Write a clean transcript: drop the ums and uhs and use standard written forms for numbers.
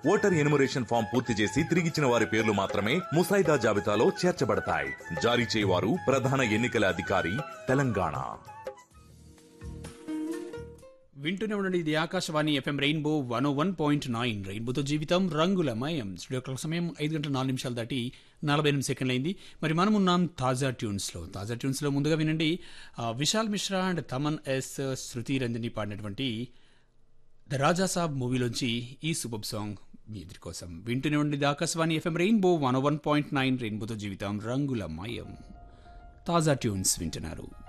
Voter enumeration form పూర్తి చేసి తిరిగిచ్చిన వారి పేర్లు మాత్రమే ముసాయిదా జాబితాలో చేర్చబడతాయి. జారీ చేయవారు ప్రధాన ఎన్నికల అధికారి, తెలంగాణ. వింటూనే ఉండండి, ఇది ఆకాశవాణి ఎఫ్ఎం రెయిన్బో 101.9. రెయిన్బోతో జీవితం రంగులమయం. స్టూడియో క్లాక్ సమయం 5:04 దాటి 48 సెకండ్లు అయింది. మరి మనం ఉన్నాం తాజా ట్యూన్స్లో ముందుగా వినండి, విశాల్ మిశ్రా అండ్ తమన్ ఎస్, శృతి రంజని పాడినటువంటి ద రాజా సాబ్ మూవీలోంచి ఈ సూపర్ సాంగ్ మీ ఎదురు కోసం. వింటూనే ఉండండి, ఇది ఆకాశవాణి ఎఫ్ఎం రెయిన్బో 101.9. రెయిన్బోతో జీవితం రంగులమయం. తాజా ట్యూన్స్ వింటున్నారు.